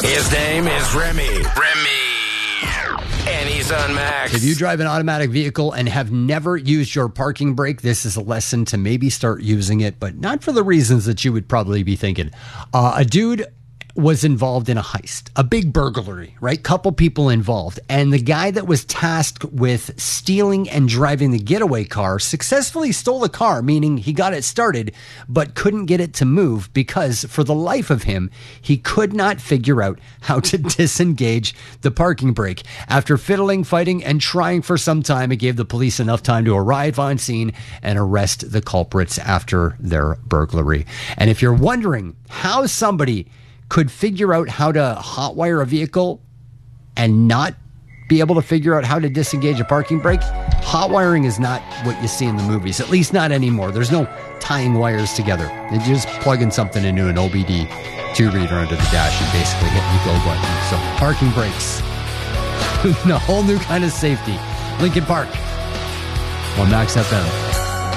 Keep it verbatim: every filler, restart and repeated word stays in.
His name is Remy. Remy. And he's on Max. If you drive an automatic vehicle and have never used your parking brake, this is a lesson to maybe start using it, but not for the reasons that you would probably be thinking. Uh, a dude was involved in a heist, a big burglary, right? Couple people involved. And the guy that was tasked with stealing and driving the getaway car successfully stole the car, meaning he got it started, but couldn't get it to move because for the life of him, he could not figure out how to disengage the parking brake. After fiddling, fighting, and trying for some time, it gave the police enough time to arrive on scene and arrest the culprits after their burglary. And if you're wondering how somebody could figure out how to hotwire a vehicle and not be able to figure out how to disengage a parking brake, hotwiring is not what you see in the movies, at least not anymore. There's no tying wires together. They're just plugging something into an O B D two reader under the dash and basically hitting the go button. So parking brakes, a whole new kind of safety. Lincoln Park on Max F M.